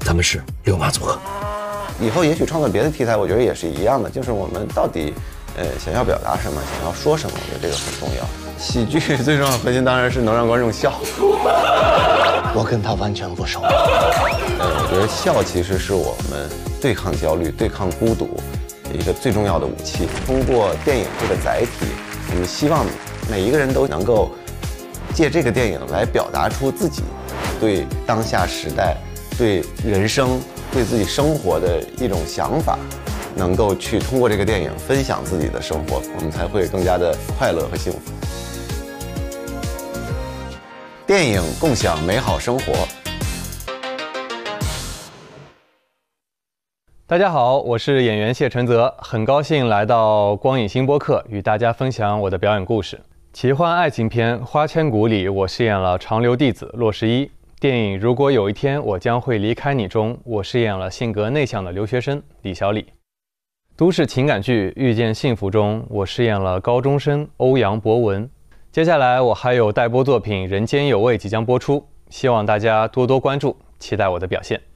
咱们是六马组合。 以后也许创作别的题材，我觉得也是一样的，就是我们到底想要表达什么，想要说什么，我觉得这个很重要。喜剧最重要的核心当然是能让观众笑。 我跟他完全不熟。 我觉得笑其实是我们对抗焦虑、对抗孤独一个最重要的武器。通过电影这个载体，我们希望每一个人都能够借这个电影来表达出自己对当下时代、对人生、对自己生活的一种想法，能够去通过这个电影分享自己的生活，我们才会更加的快乐和幸福。电影共享美好生活。 大家好，我是演员谢承泽，很高兴来到光影新播客，与大家分享我的表演故事。奇幻爱情片《花千骨》里，我饰演了长留弟子骆十一。电影《如果有一天我将会离开你》中，我饰演了性格内向的留学生李小李。都市情感剧《遇见幸福》中，我饰演了高中生欧阳博文。接下来我还有待播作品《人间有味》即将播出，希望大家多多关注，期待我的表现。